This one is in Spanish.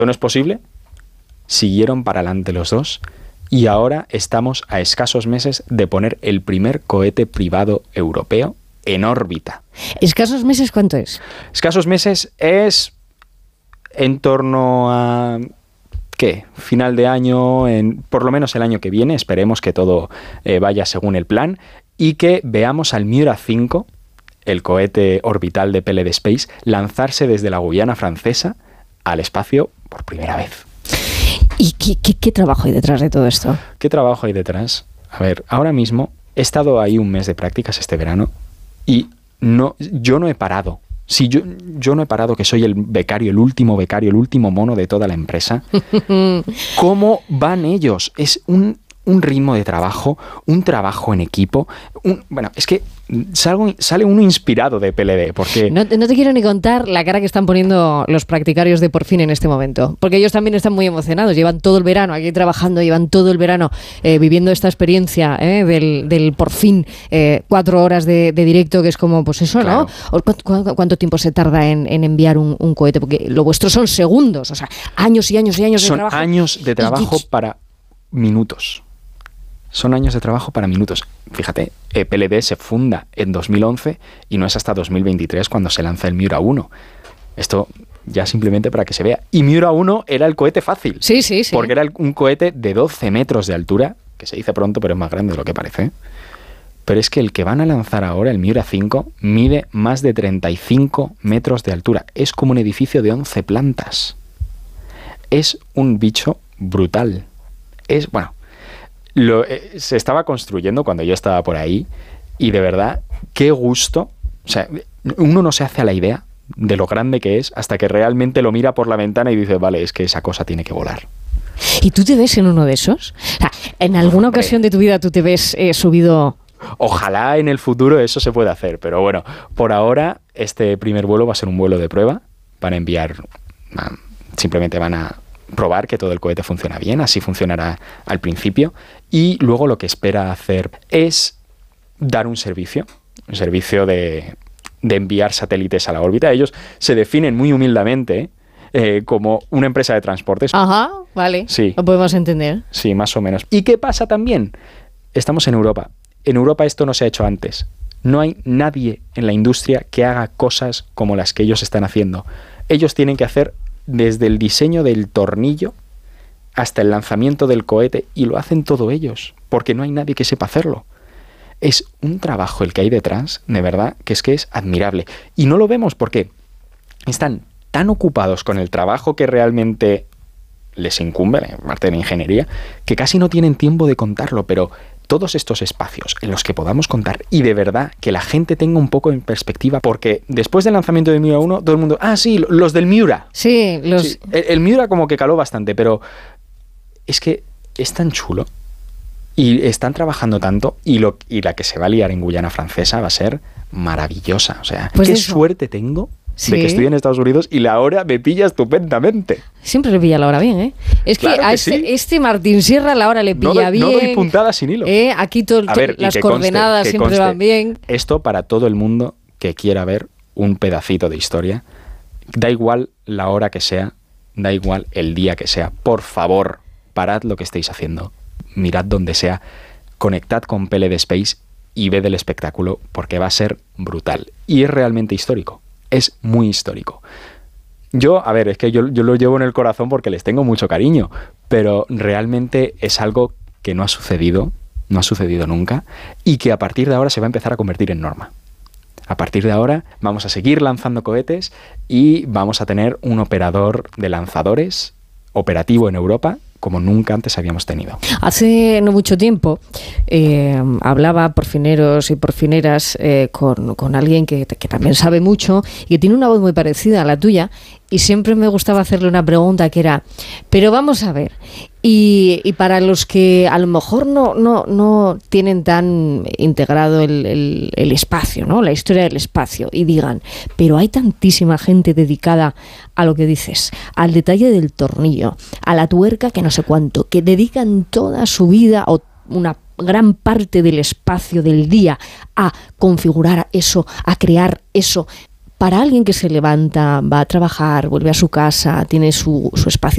¿Esto no es posible? Siguieron para adelante los dos y ahora estamos a escasos meses de poner el primer cohete privado europeo en órbita. ¿Escasos meses cuánto es? Escasos meses es en torno a... ¿qué? Final de año, por lo menos el año que viene, esperemos que todo vaya según el plan y que veamos al Miura 5, el cohete orbital de PLD Space, lanzarse desde la Guyana francesa al espacio por primera vez. ¿Y qué trabajo hay detrás de todo esto? ¿Qué trabajo hay detrás? A ver, ahora mismo he estado ahí un mes de prácticas este verano y yo no he parado. Si yo no he parado, que soy el último becario, el último mono de toda la empresa. ¿Cómo van ellos? Es un ritmo de trabajo, un trabajo en equipo. Bueno, es que sale uno inspirado de PLD, porque... No te quiero ni contar la cara que están poniendo los practicarios de Por Fin en este momento, porque ellos también están muy emocionados, llevan todo el verano aquí trabajando, llevan todo el verano viviendo esta experiencia del Por Fin, 4 horas de directo, que es como, pues eso, claro. ¿No? ¿Cuánto tiempo se tarda en enviar un cohete? Porque lo vuestro son segundos, o sea, años y años y años de trabajo. Son años de trabajo para minutos. Son años de trabajo para minutos. Fíjate, PLD se funda en 2011 y no es hasta 2023 cuando se lanza el Miura 1. Esto ya simplemente para que se vea. Y Miura 1 era el cohete fácil. Sí. Porque era un cohete de 12 metros de altura, que se dice pronto, pero es más grande de lo que parece. Pero es que el que van a lanzar ahora, el Miura 5, mide más de 35 metros de altura. Es como un edificio de 11 plantas. Es un bicho brutal. Se estaba construyendo cuando yo estaba por ahí y de verdad, qué gusto. O sea, uno no se hace a la idea de lo grande que es hasta que realmente lo mira por la ventana y dice, vale, es que esa cosa tiene que volar. ¿Y tú te ves en uno de esos? O sea, ¿en alguna ocasión de tu vida tú te ves subido? Ojalá en el futuro eso se pueda hacer, pero bueno, por ahora este primer vuelo va a ser un vuelo de prueba. Van a enviar, simplemente van a probar que todo el cohete funciona bien, así funcionará al principio, y luego lo que espera hacer es dar un servicio de enviar satélites a la órbita. Ellos se definen muy humildemente como una empresa de transportes. Ajá, vale, sí, lo podemos entender. Sí, más o menos. ¿Y qué pasa también? Estamos en Europa. En Europa esto no se ha hecho antes. No hay nadie en la industria que haga cosas como las que ellos están haciendo. Ellos tienen que hacer desde el diseño del tornillo hasta el lanzamiento del cohete, y lo hacen todo ellos, porque no hay nadie que sepa hacerlo. Es un trabajo el que hay detrás, de verdad, que es admirable. Y no lo vemos porque están tan ocupados con el trabajo que realmente les incumbe, la parte de la ingeniería, que casi no tienen tiempo de contarlo, pero todos estos espacios en los que podamos contar y de verdad que la gente tenga un poco en perspectiva, porque después del lanzamiento de Miura 1, todo el mundo, sí, los del Miura. Sí, Sí, el Miura como que caló bastante, pero es que es tan chulo y están trabajando tanto y la que se va a liar en Guyana Francesa va a ser maravillosa. O sea, pues qué suerte tengo de que estoy en Estados Unidos y la hora me pilla estupendamente. Siempre le pilla la hora bien, ¿eh? Es claro que a este Martín Sierra la hora le pilla bien. No doy puntada sin hilo. Aquí las coordenadas siempre van bien. Esto para todo el mundo que quiera ver un pedacito de historia. Da igual la hora que sea, da igual el día que sea. Por favor, parad lo que estéis haciendo. Mirad donde sea, conectad con PLD Space y ved el espectáculo, porque va a ser brutal. Y es realmente histórico. Es muy histórico. Es que yo lo llevo en el corazón porque les tengo mucho cariño, pero realmente es algo que no ha sucedido nunca, y que a partir de ahora se va a empezar a convertir en norma. A partir de ahora vamos a seguir lanzando cohetes y vamos a tener un operador de lanzadores operativo en Europa como nunca antes habíamos tenido. Hace no mucho tiempo hablaba porfineros y porfineras con alguien que también sabe mucho y que tiene una voz muy parecida a la tuya, y siempre me gustaba hacerle una pregunta que era, pero vamos a ver, y para los que a lo mejor no tienen tan integrado el espacio, ¿no? La historia del espacio, y digan, pero hay tantísima gente dedicada a lo que dices, al detalle del tornillo, a la tuerca que no sé cuánto, que dedican toda su vida o una gran parte del espacio del día a configurar eso, a crear eso. Para alguien que se levanta, va a trabajar, vuelve a su casa, tiene su espacio